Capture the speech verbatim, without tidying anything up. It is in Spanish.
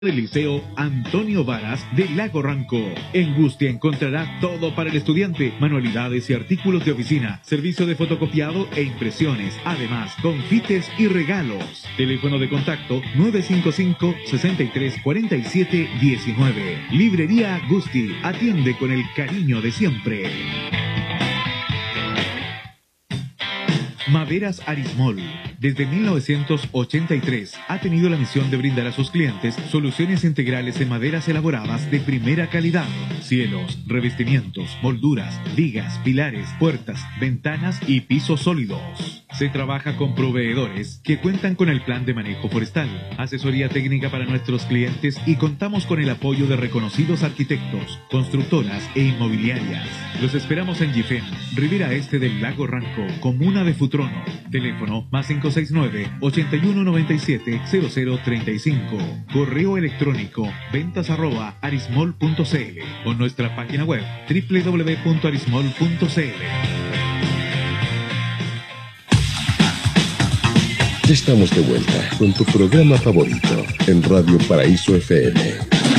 del Liceo Antonio Varas de Lago Ranco. En Gustia encontrará todo para el estudiante, manualidades y artículos de oficina, servicio de fotocopiado e impresiones, además confites y regalos. Teléfono de contacto nueve cinco cinco, seis tres cuatro siete uno nueve. Librería Gusti, atiende con el cariño de siempre. Maderas Arismol, desde mil novecientos ochenta y tres, ha tenido la misión de brindar a sus clientes soluciones integrales en maderas elaboradas de primera calidad. Cielos, revestimientos, molduras, vigas, pilares, puertas, ventanas y pisos sólidos. Se trabaja con proveedores que cuentan con el plan de manejo forestal, asesoría técnica para nuestros clientes y contamos con el apoyo de reconocidos arquitectos, constructoras e inmobiliarias. Los esperamos en Gifén, Ribera Este del Lago Ranco, comuna de Futrono. Teléfono más cinco seis nueve, ocho uno nueve siete, cero cero tres cinco. Correo electrónico ventas arroba arismol punto cl o nuestra página web doble u doble u doble u punto arismol punto cl. Ya estamos de vuelta con tu programa favorito en Radio Paraíso F M.